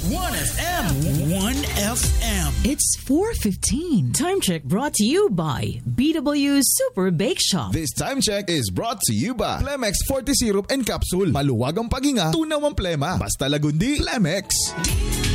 1FM. 1FM. It's 4:15. Time check brought to you by BW Super Bake Shop. This time check is brought to you by Plemex Forte Syrup and Capsule. Maluwag ang paghinga, tunaw ang plema. Basta lagundi, Plemex.